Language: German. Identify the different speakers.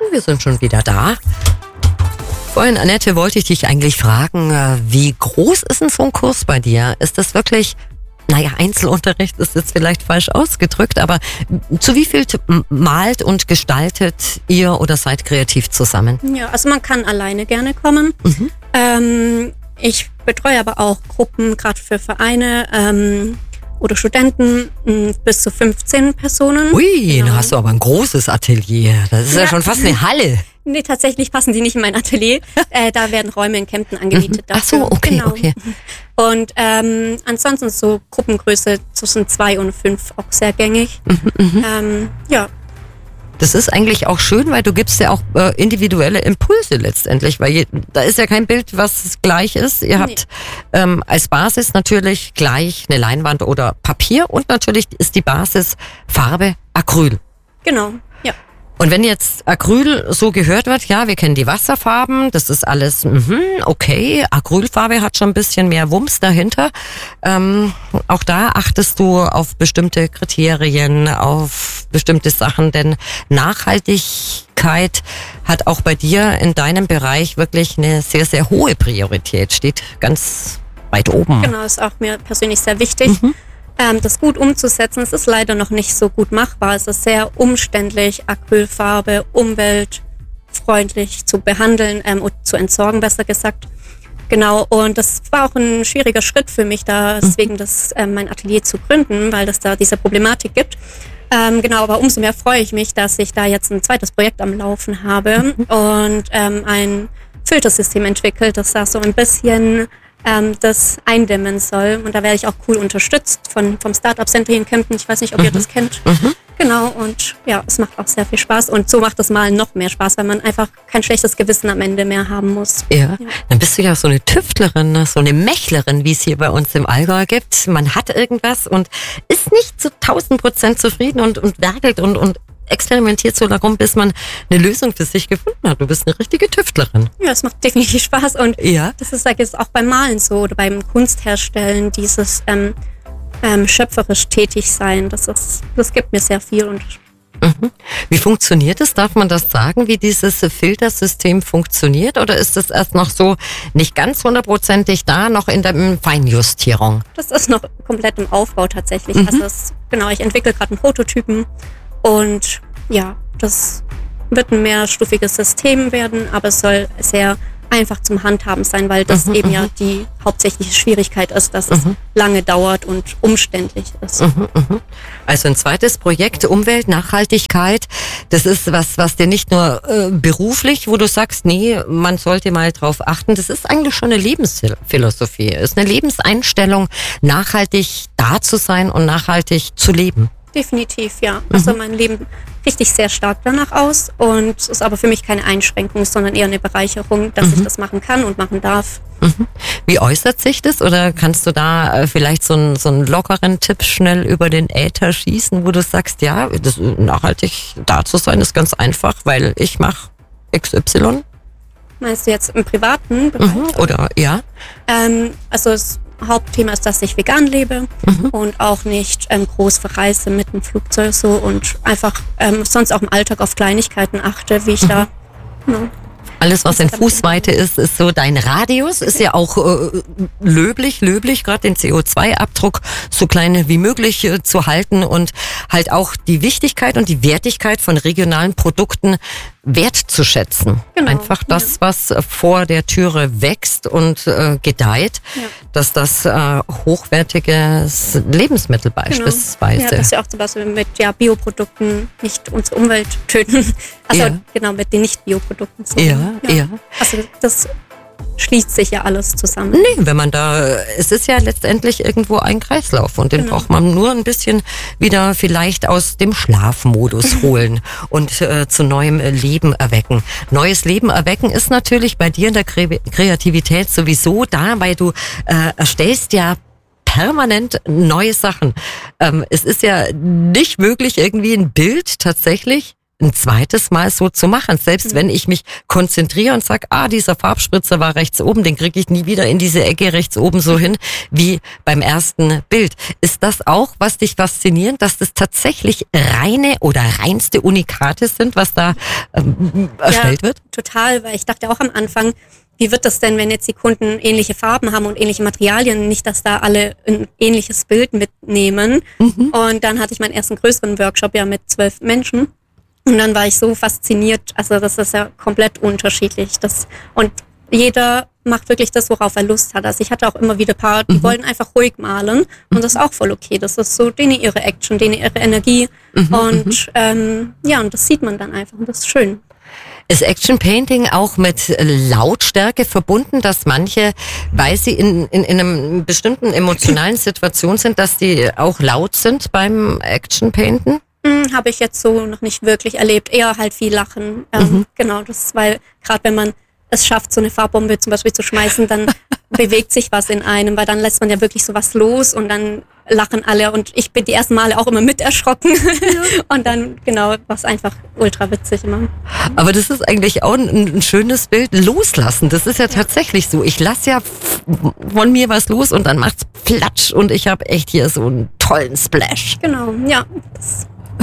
Speaker 1: wir sind schon wieder da. Vorhin, Annette, wollte ich dich eigentlich fragen, wie groß ist denn so ein Kurs bei dir? Ist das wirklich, Einzelunterricht ist jetzt vielleicht falsch ausgedrückt, aber zu wie viel malt und gestaltet ihr oder seid kreativ zusammen?
Speaker 2: Ja, also man kann alleine gerne kommen. Ich betreue aber auch Gruppen, gerade für Vereine oder Studenten, bis zu 15 Personen.
Speaker 1: Ui, da hast du aber ein großes Atelier. Das ist ja schon fast eine Halle.
Speaker 2: Nee, tatsächlich passen die nicht in mein Atelier. Da werden Räume in Kempten angemietet.
Speaker 1: Ach so, okay, okay.
Speaker 2: Und ansonsten so Gruppengröße zwischen 2 und 5 auch sehr gängig. Ja.
Speaker 1: Das ist eigentlich auch schön, weil du gibst ja auch individuelle Impulse letztendlich, weil da ist ja kein Bild, was gleich ist. Ihr habt als Basis natürlich gleich eine Leinwand oder Papier und natürlich ist die Basis Farbe Acryl.
Speaker 2: Genau, ja.
Speaker 1: Und wenn jetzt Acryl so gehört wird, ja, wir kennen die Wasserfarben, das ist alles, okay, Acrylfarbe hat schon ein bisschen mehr Wumms dahinter. Auch da achtest du auf bestimmte Kriterien, auf bestimmte Sachen, denn Nachhaltigkeit hat auch bei dir in deinem Bereich wirklich eine sehr, sehr hohe Priorität, steht ganz weit oben.
Speaker 2: Genau, ist auch mir persönlich sehr wichtig. Das gut umzusetzen, es ist leider noch nicht so gut machbar. Es ist sehr umständlich, Acrylfarbe umweltfreundlich zu behandeln und zu entsorgen, besser gesagt. Genau, und das war auch ein schwieriger Schritt für mich, deswegen mein Atelier zu gründen, weil es da diese Problematik gibt. Genau, aber umso mehr freue ich mich, dass ich da jetzt ein zweites Projekt am Laufen habe und ein Filtersystem entwickelt, das da so ein bisschen das eindämmen soll. Und da werde ich auch cool unterstützt vom Startup Center hier in Kempten. Ich weiß nicht, ob ihr das kennt. Genau, und ja, es macht auch sehr viel Spaß. Und so macht das Malen noch mehr Spaß, weil man einfach kein schlechtes Gewissen am Ende mehr haben muss.
Speaker 1: Ja, dann bist du ja so eine Tüftlerin, so eine Mächlerin, wie es hier bei uns im Allgäu gibt. Man hat irgendwas und ist nicht zu 1000% zufrieden und werkelt und experimentiert so darum, bis man eine Lösung für sich gefunden hat. Du bist eine richtige Tüftlerin.
Speaker 2: Ja, es macht definitiv Spaß und das ist jetzt auch beim Malen so oder beim Kunstherstellen, dieses schöpferisch tätig sein, das gibt mir sehr viel. Und
Speaker 1: Wie funktioniert es? Darf man das sagen, wie dieses Filtersystem funktioniert? Oder ist das erst noch so nicht ganz 100%ig da, noch in der Feinjustierung?
Speaker 2: Das ist noch komplett im Aufbau tatsächlich. Also ich entwickle gerade einen Prototypen. Und ja, das wird ein mehrstufiges System werden, aber es soll sehr einfach zum Handhaben sein, weil das eben ja die hauptsächliche Schwierigkeit ist, dass es lange dauert und umständlich ist.
Speaker 1: Also ein zweites Projekt, Umwelt, Nachhaltigkeit, das ist was dir nicht nur beruflich, wo du sagst, nee, man sollte mal drauf achten, das ist eigentlich schon eine Lebensphilosophie, ist eine Lebenseinstellung, nachhaltig da zu sein und nachhaltig zu leben.
Speaker 2: Definitiv, ja. Also mein Leben richtet sehr stark danach aus und es ist aber für mich keine Einschränkung, sondern eher eine Bereicherung, dass ich das machen kann und machen darf.
Speaker 1: Wie äußert sich das? Oder kannst du da vielleicht so einen lockeren Tipp schnell über den Äther schießen, wo du sagst, ja, das nachhaltig da zu sein ist ganz einfach, weil ich mache XY?
Speaker 2: Meinst du jetzt im privaten Bereich?
Speaker 1: Oder ja?
Speaker 2: Also das Hauptthema ist, dass ich vegan lebe und auch nicht groß verreise mit dem Flugzeug so und einfach sonst auch im Alltag auf Kleinigkeiten achte, wie ich da.
Speaker 1: Alles, was in Fußweite ist so dein Radius. Ist ja auch löblich, gerade den CO2-Abdruck so klein wie möglich zu halten und halt auch die Wichtigkeit und die Wertigkeit von regionalen Produkten wertzuschätzen. Genau, einfach das, was vor der Türe wächst und gedeiht, dass das hochwertiges Lebensmittel beispielsweise.
Speaker 2: Ja, das ist ja auch zum Beispiel mit Bioprodukten nicht unsere Umwelt töten. Also genau, mit den Nicht-Bioprodukten. So. Ja. Also das schließt sich ja alles zusammen.
Speaker 1: Nee, wenn man es ist ja letztendlich irgendwo ein Kreislauf und den braucht man nur ein bisschen wieder vielleicht aus dem Schlafmodus holen und zu neuem Leben erwecken. Neues Leben erwecken ist natürlich bei dir in der Kreativität sowieso da, weil du erstellst ja permanent neue Sachen. Es ist ja nicht möglich, irgendwie ein Bild tatsächlich ein zweites Mal so zu machen. Selbst wenn ich mich konzentriere und sage, dieser Farbspritzer war rechts oben, den kriege ich nie wieder in diese Ecke rechts oben so hin wie beim ersten Bild. Ist das auch, was dich fasziniert, dass das tatsächlich reine oder reinste Unikate sind, was da erstellt wird?
Speaker 2: Total, weil ich dachte auch am Anfang, wie wird das denn, wenn jetzt die Kunden ähnliche Farben haben und ähnliche Materialien, nicht, dass da alle ein ähnliches Bild mitnehmen. Und dann hatte ich meinen ersten größeren Workshop ja mit 12 Menschen. Und dann war ich so fasziniert, also das ist ja komplett unterschiedlich. Und jeder macht wirklich das, worauf er Lust hat. Also ich hatte auch immer wieder Paar, die wollen einfach ruhig malen und das ist auch voll okay. Das ist so denen ihre Action, denen ihre Energie und und das sieht man dann einfach und das ist schön.
Speaker 1: Ist Action Painting auch mit Lautstärke verbunden, dass manche, weil sie in einem bestimmten emotionalen Situation sind, dass die auch laut sind beim Action Painten?
Speaker 2: Habe ich jetzt so noch nicht wirklich erlebt. Eher halt viel Lachen. Genau, das ist, weil gerade wenn man es schafft, so eine Farbbombe zum Beispiel zu schmeißen, dann bewegt sich was in einem, weil dann lässt man ja wirklich sowas los und dann lachen alle und ich bin die ersten Male auch immer mit erschrocken und dann genau, was einfach ultra witzig immer.
Speaker 1: Aber das ist eigentlich auch ein schönes Bild, loslassen, das ist ja tatsächlich so. Ich lasse ja von mir was los und dann macht's platsch und ich habe echt hier so einen tollen Splash.
Speaker 2: Genau, ja, das